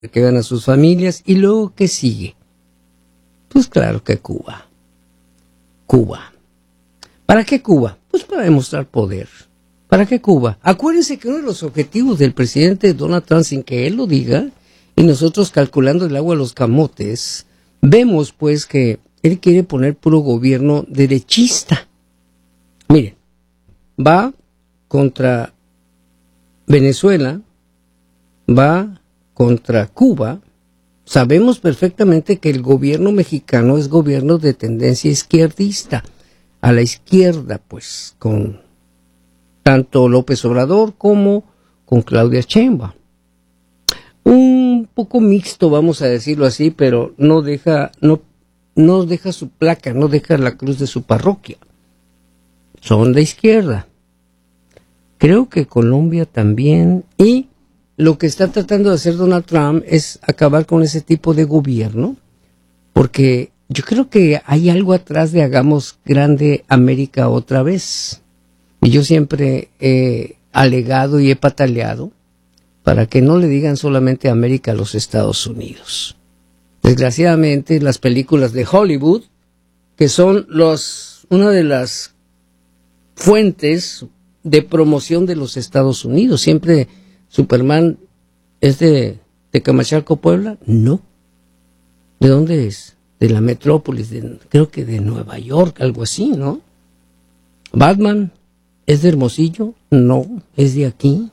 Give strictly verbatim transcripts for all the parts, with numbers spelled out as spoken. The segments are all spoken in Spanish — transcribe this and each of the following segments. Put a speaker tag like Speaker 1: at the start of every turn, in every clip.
Speaker 1: que vean a sus familias. ¿Y luego qué sigue? Pues claro que Cuba. Cuba. ¿Para qué Cuba? Pues para demostrar poder. ¿Para qué Cuba? Acuérdense que uno de los objetivos del presidente Donald Trump, sin que él lo diga, y nosotros calculando el agua a los camotes, vemos pues que él quiere poner puro gobierno derechista. Miren, va contra Venezuela, va contra Cuba. Sabemos perfectamente que el gobierno mexicano es gobierno de tendencia izquierdista, a la izquierda, pues, con tanto López Obrador como con Claudia Sheinbaum. Un poco mixto, vamos a decirlo así, pero no deja, no, no deja su placa, no deja la cruz de su parroquia. Son de izquierda. Creo que Colombia también, y lo que está tratando de hacer Donald Trump es acabar con ese tipo de gobierno, porque yo creo que hay algo atrás de hagamos grande América otra vez. Y yo siempre he alegado y he pataleado para que no le digan solamente América a los Estados Unidos. Desgraciadamente, las películas de Hollywood, que son los, una de las fuentes de promoción de los Estados Unidos. Siempre Superman es de, de Camachalco, Puebla. No. ¿De dónde es? De la metrópolis, de, creo que de Nueva York, algo así, ¿no? Batman es de Hermosillo. No, es de aquí.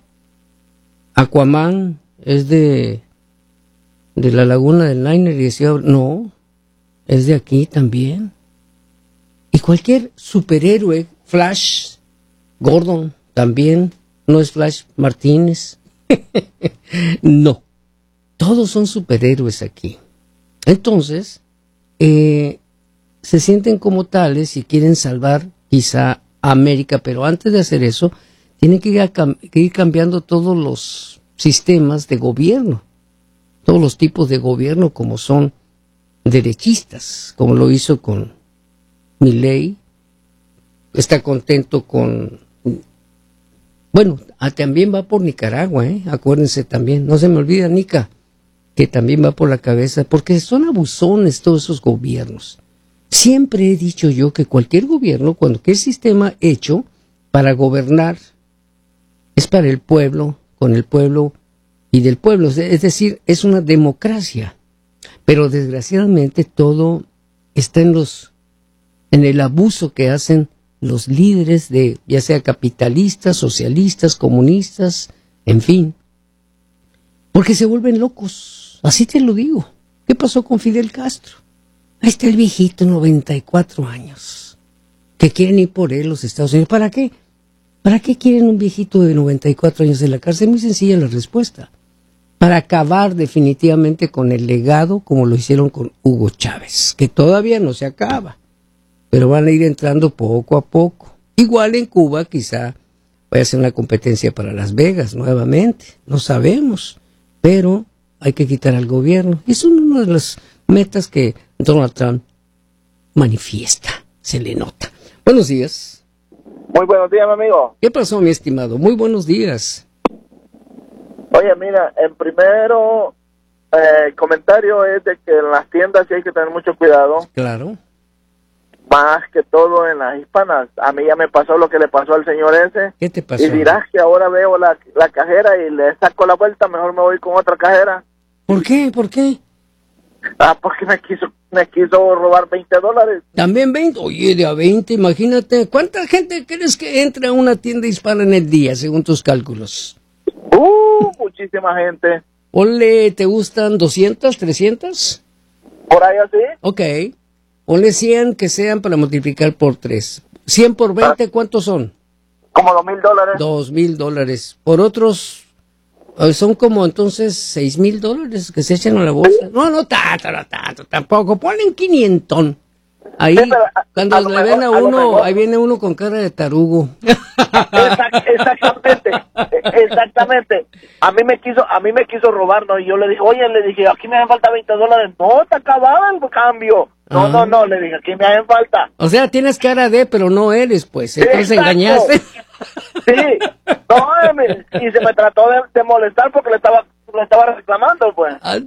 Speaker 1: Aquaman es de de la Laguna del Niner y decía, no, es de aquí también. Y cualquier superhéroe, Flash Gordon también, no es Flash Martínez. No, todos son superhéroes aquí. Entonces, eh, se sienten como tales y quieren salvar quizá a América, pero antes de hacer eso, tienen que ir, a, que ir cambiando todos los sistemas de gobierno, todos los tipos de gobierno como son derechistas, como lo hizo con Milei. Está contento con... Bueno, ah, también va por Nicaragua, ¿eh? Acuérdense también, no se me olvida Nica, que también va por la cabeza, porque son abusones todos esos gobiernos. Siempre he dicho yo que cualquier gobierno, cuando que el sistema hecho para gobernar, es para el pueblo, con el pueblo y del pueblo, es decir, es una democracia. Pero desgraciadamente todo está en los, en el abuso que hacen los líderes de, ya sea capitalistas, socialistas, comunistas, en fin, porque se vuelven locos, así te lo digo. ¿Qué pasó con Fidel Castro? Ahí está el viejito, noventa y cuatro años, que quieren ir por él los Estados Unidos. ¿Para qué? ¿Para qué quieren un viejito de noventa y cuatro años en la cárcel? Muy sencilla la respuesta. Para acabar definitivamente con el legado como lo hicieron con Hugo Chávez, que todavía no se acaba, pero van a ir entrando poco a poco. Igual en Cuba quizá vaya a ser una competencia para Las Vegas nuevamente, no sabemos, pero hay que quitar al gobierno. Es una de las metas que Donald Trump manifiesta, se le nota. Buenos días.
Speaker 2: Muy buenos días, mi amigo.
Speaker 1: ¿Qué pasó, mi estimado? Muy buenos días.
Speaker 2: Oye, mira, en primero, eh, el comentario es de que en las tiendas sí hay que tener mucho cuidado.
Speaker 1: Claro.
Speaker 2: Más que todo en las hispanas. A mí ya me pasó lo que le pasó al señor ese.
Speaker 1: ¿Qué te pasó?
Speaker 2: Y dirás que ahora veo la, la cajera y le saco la vuelta, mejor me voy con otra cajera.
Speaker 1: ¿Por qué? ¿Por qué?
Speaker 2: Ah, porque me quiso, me quiso robar veinte dólares.
Speaker 1: ¿También veinte? Oye, de a veinte, imagínate. ¿Cuánta gente crees que entra a una tienda hispana en el día, según tus cálculos?
Speaker 2: Uh, muchísima gente.
Speaker 1: Ponle, ¿te gustan doscientas, trescientas?
Speaker 2: ¿Por ahí así?
Speaker 1: Ok. Ponle cien que sean para multiplicar por tres. cien por veinte, ¿cuántos son?
Speaker 2: Como dos mil dólares.
Speaker 1: Dos mil dólares. Por otros, son como entonces seis mil dólares que se echan a la bolsa. No, no tanto, no tanto, tampoco. Ponen quinientón. Ahí,
Speaker 2: sí, pero,
Speaker 1: cuando
Speaker 2: a
Speaker 1: le
Speaker 2: mejor,
Speaker 1: ven a uno,
Speaker 2: mejor.
Speaker 1: ahí viene uno con cara de tarugo.
Speaker 2: Exact, exactamente, exactamente. A mí me quiso, a mí me quiso robar, ¿no? Y yo le dije, oye, le dije, aquí me hacen falta veinte dólares. No, te acababa el cambio. No,
Speaker 1: ah.
Speaker 2: no, no, le dije, aquí me hacen falta.
Speaker 1: O sea, tienes cara de, pero no eres, pues. Entonces
Speaker 2: Exacto.
Speaker 1: Engañaste.
Speaker 2: Sí. No, me, y se me trató de, de molestar porque le estaba, le estaba reclamando, pues.